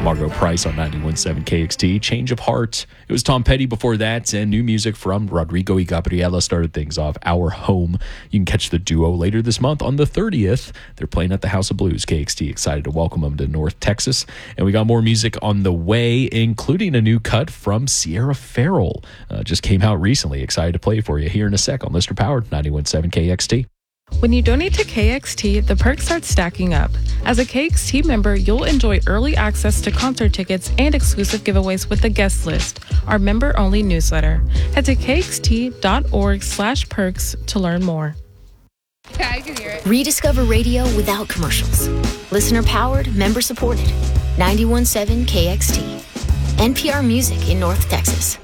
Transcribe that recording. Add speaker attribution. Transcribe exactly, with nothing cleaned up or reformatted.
Speaker 1: Margot Price on ninety-one point seven K X T. Change of Heart. It was Tom Petty before that, and new music from Rodrigo y Gabriela started things off. Our Home. You can catch the duo later this month on the thirtieth. They're playing at the House of Blues. K X T excited to welcome them to North Texas. And we got more music on the way, including a new cut from Sierra Farrell. Uh, just came out recently. Excited to play for you here in a sec on Listener Powered ninety-one point seven K X T.
Speaker 2: When you donate to K X T, the perks start stacking up. As a K X T member, you'll enjoy early access to concert tickets and exclusive giveaways with the guest list, our member-only newsletter. Head to kxt.org slash perks to learn more.
Speaker 3: Yeah, I can hear it.
Speaker 4: Rediscover radio without commercials. Listener-powered, member-supported. ninety-one point seven K X T. N P R Music in North Texas.